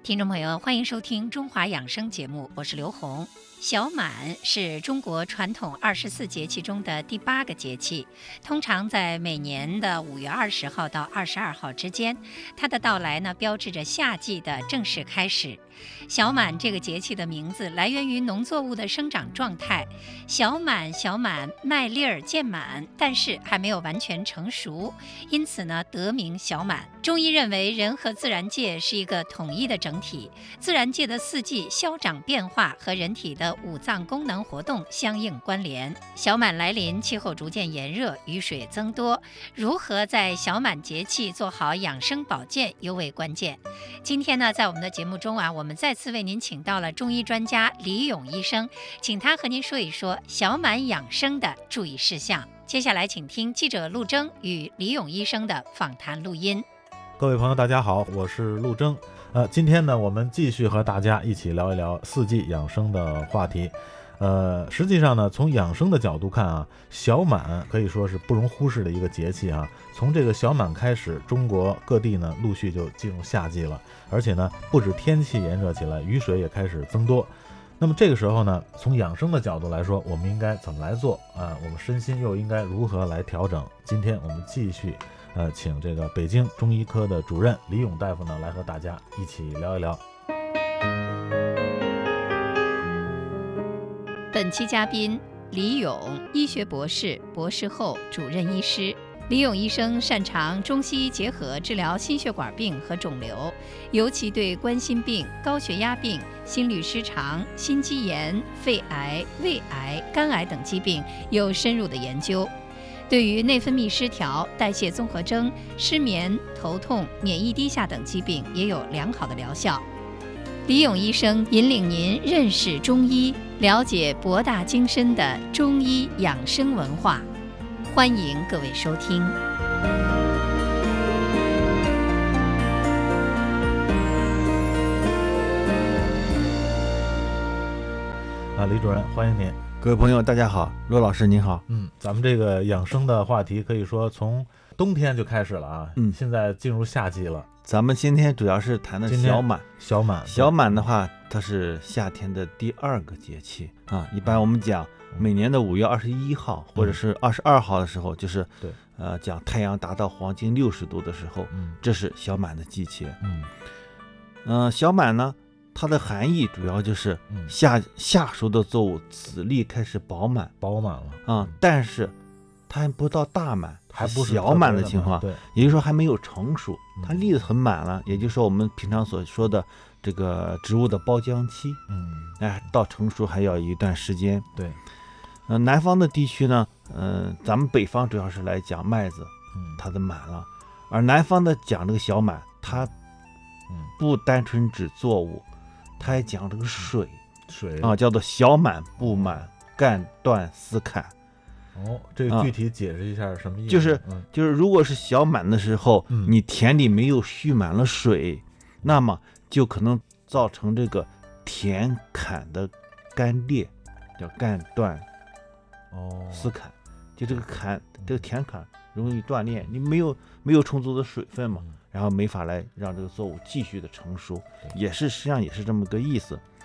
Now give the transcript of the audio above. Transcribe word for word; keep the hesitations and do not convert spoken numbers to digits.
听众朋友，欢迎收听中华养生节目，我是刘红。小满是中国传统二十四节气中的第八个节气，通常在每年的五月二十号到二十二号之间。它的到来呢，标志着夏季的正式开始。小满这个节气的名字来源于农作物的生长状态，小满小满，麦粒儿渐满，但是还没有完全成熟，因此呢得名小满。中医认为人和自然界是一个统一的整体，自然界的四季消长变化和人体的五脏功能活动相应关联。小满来临，气候逐渐炎热，雨水增多，如何在小满节气做好养生保健尤为关键。今天呢，在我们的节目中啊，我们再次为您请到了中医专家李勇医生，请他和您说一说小满养生的注意事项。接下来请听记者陆征与李勇医生的访谈录音。 各位朋友大家好，我是陆征。呃，今天呢，我们继续和大家一起聊一聊四季养生的话题。呃，实际上呢，从养生的角度看啊，小满可以说是不容忽视的一个节气啊。从这个小满开始，中国各地呢陆续就进入夏季了，而且呢，不止天气炎热起来，雨水也开始增多。那么这个时候呢，从养生的角度来说，我们应该怎么来做啊？我们身心又应该如何来调整？今天我们继续呃，请这个北京中医科的主任李勇大夫呢，来和大家一起聊一聊。 本期嘉宾李勇，医学博士、博士后主任医师。李勇医生擅长中西医结合治疗心血管病和肿瘤，尤其对冠心病、高血压病、心律失常、心肌炎、肺癌、胃癌、肝癌等疾病有深入的研究。对于内分泌失调、代谢综合征、失眠、头痛、免疫低下等疾病也有良好的疗效。李勇医生引领您认识中医，了解博大精深的中医养生文化。欢迎各位收听。 啊，李主任，欢迎您。 各位朋友大家好，罗老师您好。 嗯，咱们这个养生的话题可以说从冬天就开始了啊， 嗯， 现在进入夏季了。 咱们今天主要是谈的小满。 小满， 小满的话，它是夏天的第二个节气啊。一般我们讲每年的五月二十一号或者是二十二号的时候，就是对， 呃，讲太阳达到黄金六十度的时候， 嗯， 这是小满的季节。 嗯， 呃，小满呢，它的含义主要就是夏夏熟的作物籽粒开始饱满， 饱满了啊、嗯，但是它还不到大满， 还不是小满的情况， 对， 也就是说还没有成熟，它粒子很满了，也就是说我们平常所说的这个植物的包浆期， 嗯， 哎，到成熟还要一段时间。 对， 呃，南方的地区呢，呃，咱们北方主要是来讲麦子， 嗯， 它的满了，而南方的讲这个小满，它不单纯指作物，它还讲这个水， 水啊，叫做小满不满，干断丝坎。 哦，这个具体解释一下什么意思？ 就是、 嗯、 就是，如果是小满的时候， 嗯、 你田里没有蓄满了水，那么就可能造成这个田坎的干裂，叫干断哦丝坎。就这个坎，这个田坎容易断裂，你没有没有充足的水分嘛， 嗯、 然后没法来让这个作物继续的成熟，也是实际上也是这么个意思。